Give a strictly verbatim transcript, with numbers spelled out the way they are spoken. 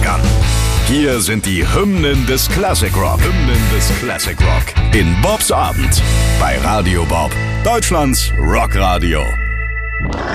achtzigern. Hier sind die Hymnen des Classic Rock. Hymnen des Classic Rock. In Bobs Abend bei Radio Bob. Deutschlands Rockradio.